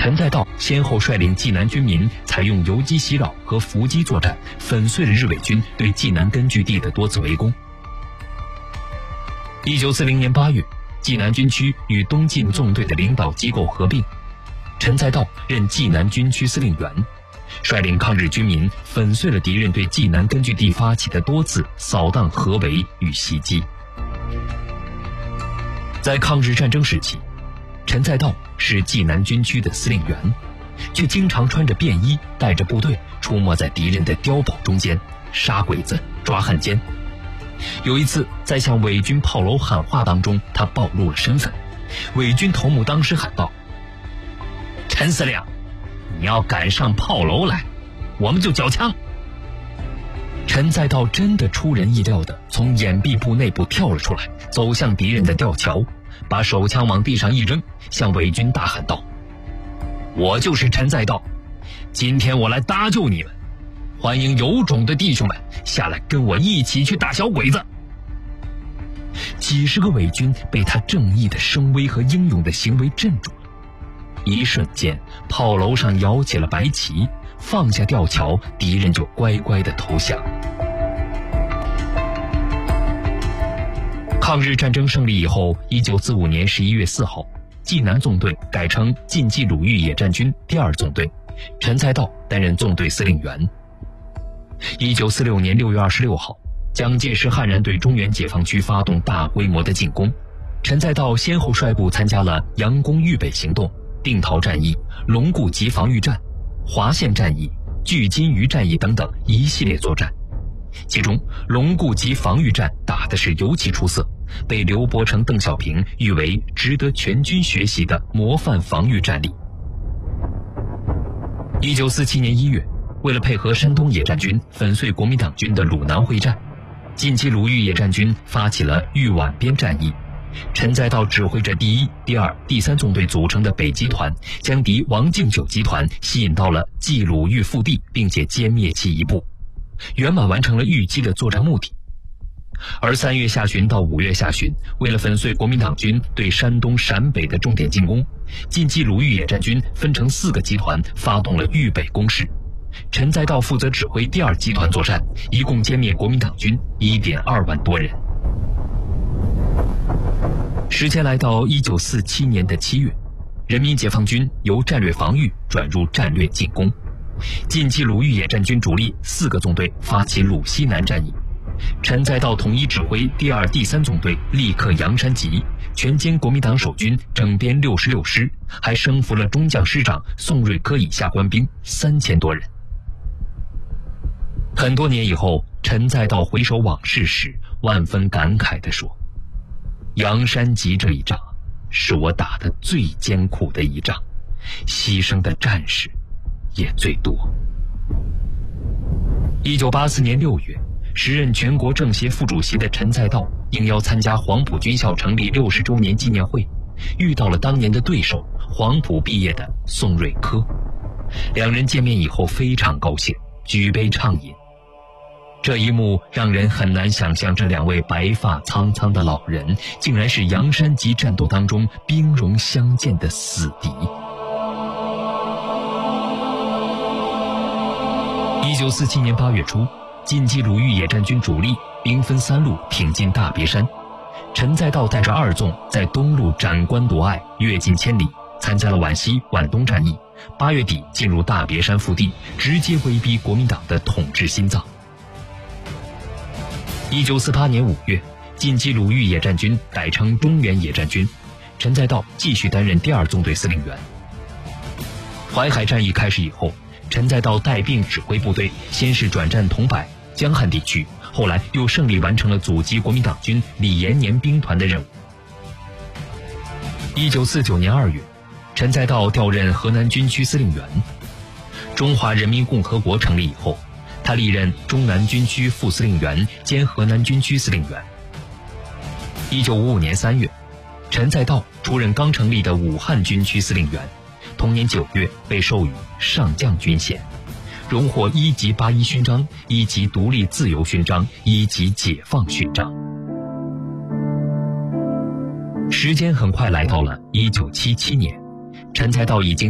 陈再道先后率领济南军民采用游击袭扰和伏击作战，粉碎了日伪军对济南根据地的多次围攻。1940年8月，济南军区与东进纵队的领导机构合并，陈再道任济南军区司令员，率领抗日军民粉碎了敌人对济南根据地发起的多次扫荡、合围与袭击。在抗日战争时期，陈再道是济南军区的司令员，却经常穿着便衣，带着部队出没在敌人的碉堡中间，杀鬼子、抓汉奸。有一次，在向伪军炮楼喊话当中，他暴露了身份。伪军头目当时喊道：“陈司令，你要敢上炮楼来，我们就缴枪。”陈再道真的出人意料地从掩蔽部内部跳了出来，走向敌人的吊桥，把手枪往地上一扔，向伪军大喊道：“我就是陈再道，今天我来搭救你们，欢迎有种的弟兄们下来跟我一起去打小鬼子。”几十个伪军被他正义的声威和英勇的行为镇住了。一瞬间，炮楼上摇起了白旗，放下吊桥，敌人就乖乖地投降。抗日战争胜利以后，1945年11月4号，济南纵队改称晋冀鲁豫野战军第2纵队，陈再道担任纵队司令员。1946年6月26号，蒋介石悍然对中原解放区发动大规模的进攻，陈再道先后率部参加了佯攻豫北行动、定陶战役、龙固集防御战、华县战役、距金鱼战役等等一系列作战。其中龙固集防御战打的是尤其出色，被刘伯承、邓小平誉为值得全军学习的模范防御战例。1947年1月，为了配合山东野战军粉碎国民党军的鲁南会战，晋冀鲁豫野战军发起了豫皖边战役。陈再道指挥着第1、第2、第3纵队组成的北集团，将敌王敬久集团吸引到了冀鲁豫腹地，并且歼灭其一部，圆满完成了豫冀的作战目的。而3月下旬到5月下旬，为了粉碎国民党军对山东陕北的重点进攻，晋冀鲁豫野战军分成4个集团发动了豫北攻势。陈再道负责指挥第2集团作战，一共歼灭国民党军1.2万多人。时间来到1947年的7月，人民解放军由战略防御转入战略进攻，晋冀鲁豫野战军主力4个纵队发起鲁西南战役。陈再道统一指挥第2、第3纵队立刻阳山集，全歼国民党守军整编66师，还升俘了中将师长宋瑞珂以下官兵3000多人。很多年以后，陈再道回首往事时，万分感慨地说：“阳山集这一仗，是我打得最艰苦的一仗，牺牲的战士也最多。”1984年6月，时任全国政协副主席的陈再道应邀参加黄埔军校成立60周年纪念会，遇到了当年的对手，黄埔毕业的宋瑞珂。两人见面以后非常高兴，举杯畅饮。这一幕让人很难想象，这2位白发苍苍的老人竟然是阳山集战斗当中兵戎相见的死敌。1947年8月初，晋冀鲁豫野战军主力兵分3路挺进大别山，陈再道带着2纵在东路斩关夺隘，跃进千里，参加了皖西、皖东战役。8月底进入大别山腹地，直接威逼国民党的统治心脏。1948年5月，晋冀鲁豫野战军改称中原野战军，陈再道继续担任第2纵队司令员。淮海战役开始以后，陈再道带兵指挥部队，先是转战桐柏、江汉地区，后来又胜利完成了阻击国民党军李延年兵团的任务。1949年2月，陈再道调任河南军区司令员。中华人民共和国成立以后，他历任中南军区副司令员兼河南军区司令员。1955年3月，陈再道出任刚成立的武汉军区司令员，同年9月被授予上将军衔，荣获1级81勋章、1级独立自由勋章、1级解放勋章。时间很快来到了1977年，陈再道已经